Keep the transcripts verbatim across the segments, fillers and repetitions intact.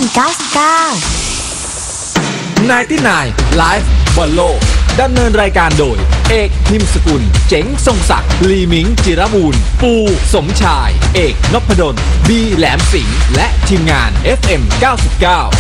เก้าสิบเก้าไนน์ตี้ไนน์ Live บอลโลกดำเนินรายการโดยเอกพิมพ์สกุลเจ๋งทรงศักดิ์ลีมิงจิรบูรณ์ปูสมชายเอกนพดลบีแหลมสิงห์และทีมงาน เอฟ เอ็ม เก้าสิบเก้า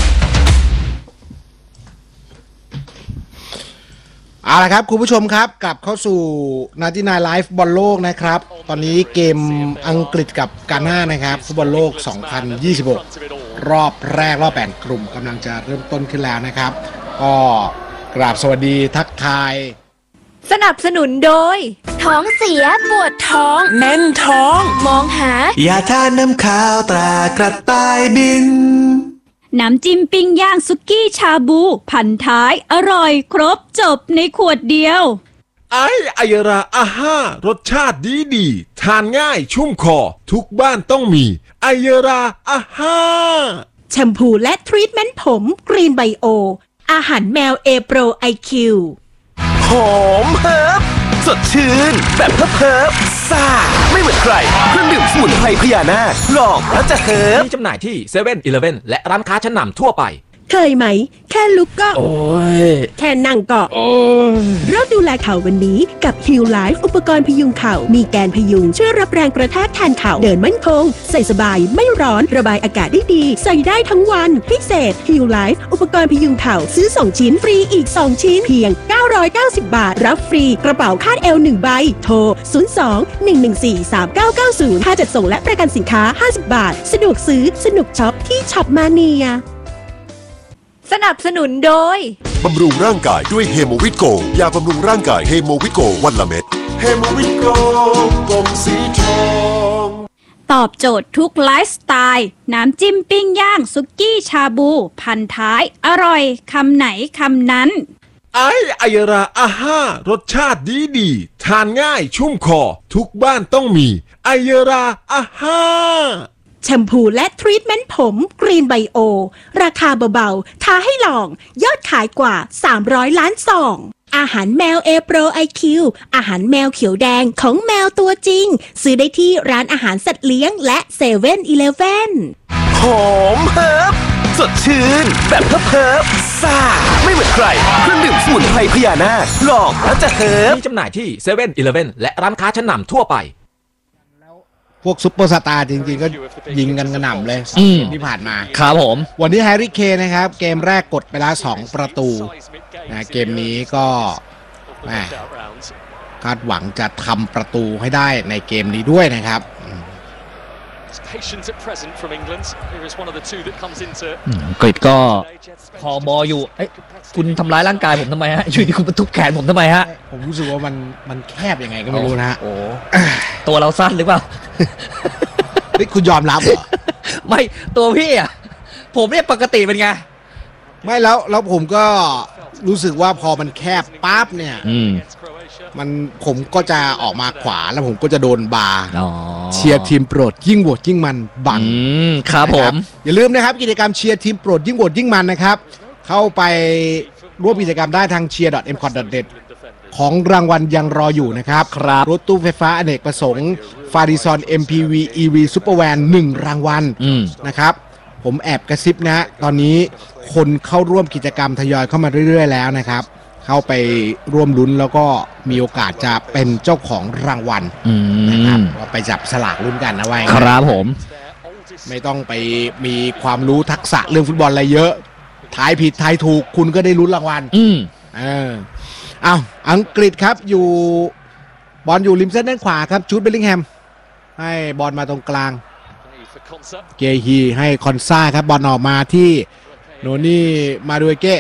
เอาละครับคุณผู้ชมครับกลับเข้าสู่ไนน์ตี้ไนน์ Live บอลโลกนะครับตอนนี้เกมอังกฤษกับกาน่านะครับฟุตบอลโลกสองพันยี่สิบหกรอบแรกรอบแบ่งกลุ่มกำลังจะเริ่มต้นขึ้นแล้วนะครับก็กราบสวัสดีทักทายสนับสนุนโดยท้องเสียปวดท้องแน่นท้องมองหายาทาน้ำข้าวตรากระต่ายบินน้ำจิ้มปิ้งย่างซุกี้ชาบูพันท้ายอร่อยครบจบในขวดเดียวไออายราอาห้ารสชาติดีดีทานง่ายชุ่มคอทุกบ้านต้องมีไอายราอาห้าแชมพูและทรีทเมนต์ผมกรีนไบโออาหารแมวเอโปรไอคิวหอมเฮิร์บสดชื่นแบบเพิบๆซ่าไม่เหมือนใครเครื่องดื่มสมุนไพรพญานาคลองแล้วจะเฮิร์บมีจำหน่ายที่เซเว่นอีเลฟเว่นและร้านค้าชั้นนำทั่วไปเคยไหมแค่ลุกก็โอ้ยแค่นั่งก็โอ้ยเริ่มดูแลเข่าวันนี้กับ Heal Life อุปกรณ์พยุงเข่ามีแกนพยุงช่วยรับแรงกระแทกแทนเข่าเดินมั่นคงใส่สบายไม่ร้อนระบายอากาศได้ดีใส่ได้ทั้งวันพิเศษ Heal Life อุปกรณ์พยุงเข่าซื้อสองชิ้นฟรีอีกสองชิ้นเพียงเก้าร้อยเก้าสิบบาทรับฟรีกระเป๋าคาดเอวหนึ่งใบโทรศูนย์ สอง หนึ่ง หนึ่ง สี่ สาม เก้า เก้า ศูนย์ค่าจัดส่งและประกันสินค้าห้าสิบบาทสะดวกซื้อสนุกช็อปที่ช็อปมาเนียสนับสนุนโดยบำรุงร่างกายด้วยเฮโมวิตโกยาบำรุงร่างกายเฮโมวิตโกวันละเม็ดเฮโมวิตโกกลมสีทองตอบโจทย์ทุกไลฟ์สไตล์น้ำจิ้มปิ้งย่างซุกี้ชาบูพันท้ายอร่อยคำไหนคำนั้นไออายราอาห้ารสชาติดีดีทานง่ายชุ่มคอทุกบ้านต้องมีไอายราอาห้าแชมพูและทรีทเมนต์ผมกรีนไบโอราคาเบาๆท้าให้ลองยอดขายกว่าสามร้อยล้านซองอาหารแมวเอโปรไอคิวอาหารแมวเขียวแดงของแมวตัวจริงซื้อได้ที่ร้านอาหารสัตว์เลี้ยงและเซเว่นอีเลฟเว่นหอมเฮิร์บสดชื่นแบบเพิบๆซ่าไม่เหมือนใครเครื่องดื่มสมุนไพรพญานาคลองแล้วจะเฮิร์บมีจำหน่ายที่เซเว่นอีเลฟเว่นและร้านค้าชั้นนำทั่วไปพวกซุปเปอร์สตาร์จริงๆก็ยิงกันกระหน่ำเลยเกมที่ผ่านมาครับผมวันนี้แฮร์รี่เคนนะครับเกมแรกกดไปแล้วสองประตูนะเกมนี้ก็แหมคาดหวังจะทำประตูให้ได้ในเกมนี้ด้วยนะครับอังกฤษก็พอบออยู่เอ้ยคุณทำร้ายร่างกายผมทำไมฮะอยู่ดีคุณมาทุบแขนผมทำไมฮะผมรู้สึกว่ามันมันแคบยังไงก็ไม่รู้นะโอ้ตัวเราสั้นหรือเปล่านี่คุณยอมรับเหรอไม่ตัวพี่อ่ะผมเนี่ยปกติเป็นไงไม่แล้วแล้วผมก็รู้สึกว่าพอมันแคบปั๊บเนี่ยมันผมก็จะออกมาขวาแล้วผมก็จะโดนบาร์เชียร์ทีมโปรดยิ่งโหวตยิ่งมันบังครับผมอย่าลืมนะครับกิจกรรมเชียร์ทีมโปรดยิ่งโหวตยิ่งมันนะครับเข้าไปร่วมกิจกรรมได้ทาง เชียร์ ดอท เอ็ม คอท ดอท เน็ต ของรางวัลยังรออยู่นะครับครับรถตู้ไฟฟ้าอเนกประสงค์ฟาริซอน เอ็ม พี วี อี วี Super Van หนึ่งรางวัลนะครับผมแอบกระซิบนะตอนนี้คนเข้าร่วมกิจกรรมทยอยเข้ามาเรื่อยๆแล้วนะครับเข้าไปร่วมลุ้นแล้วก็มีโอกาสจะเป็นเจ้าของรางวัลนะครับก็ไปจับสลากลุ้นกันนะไว้ครับผมไม่ต้องไปมีความรู้ทักษะเรื่องฟุตบอลอะไรเยอะทายผิดทายถูกคุณก็ได้ลุ้นรางวัลอืมเออเอาอังกฤษครับอยู่บอลอยู่ริมเส้นด้านขวาครับจูดเบลลิงแฮมให้บอลมาตรงกลางเกฮีให้คอนซ่าครับบอลออกมาที่โนนี่มาดูเก้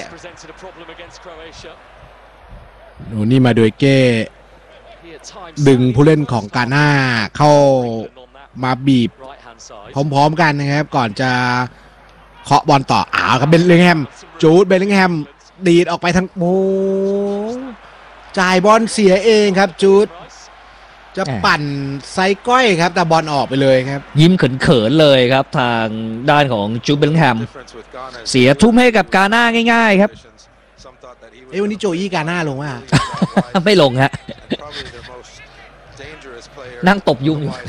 โนนี่มาดูเก้ดึงผู้เล่นของกาน่าเข้ามาบีบพร้อมๆกันนะครับก่อนจะเคาะบอลต่ออ้าวครับเบลลิงแฮมจูดเบลลิงแฮมดีดออกไปทางโอ้จ่ายบอลเสียเองครับจูดจะปั่นไซก้อยครับแต่บอลออกไปเลยครับยิ้มเขินๆเลยครับทางด้านของจูดเบลลิงแฮมเสียทุ่มให้กับกาน่าง่ายๆครับเอ้วันนี้โจอี้กาน่าลงว่าไม่ลงฮะนั่งตบยุง